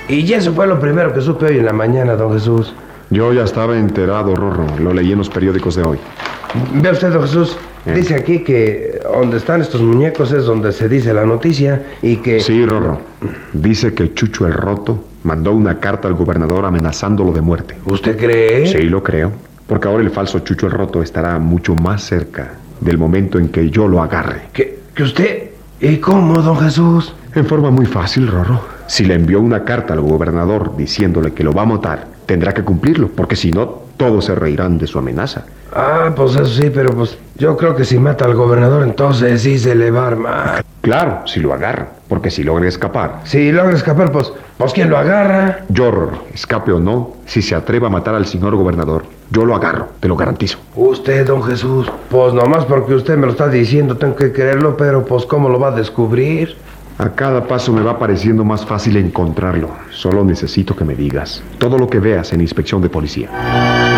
Y eso fue lo primero que supe hoy en la mañana, don Jesús. Yo ya estaba enterado, Rorro. Lo leí en los periódicos de hoy. Ve usted, don Jesús, dice aquí que donde están estos muñecos es donde se dice la noticia y que... Sí, Rorro. Dice que Chucho el Roto mandó una carta al gobernador amenazándolo de muerte. ¿Usted cree? Sí, lo creo. Porque ahora el falso Chucho el Roto estará mucho más cerca del momento en que yo lo agarre. ¿Que usted? ¿Y cómo, don Jesús? En forma muy fácil, Rorro. Si le envió una carta al gobernador diciéndole que lo va a matar, tendrá que cumplirlo, porque si no, todos se reirán de su amenaza. Ah, pues eso sí, pero pues yo creo que si mata al gobernador, entonces sí se le va a armar. Claro, si lo agarra, porque si logra escapar. Si logra escapar, pues ¿quién lo agarra? Yo, Rorro, escape o no, si se atreva a matar al señor gobernador, yo lo agarro, te lo garantizo. Usted, don Jesús, pues nomás porque usted me lo está diciendo tengo que creerlo, pero pues ¿cómo lo va a descubrir? A cada paso me va pareciendo más fácil encontrarlo. Solo necesito que me digas todo lo que veas en inspección de policía.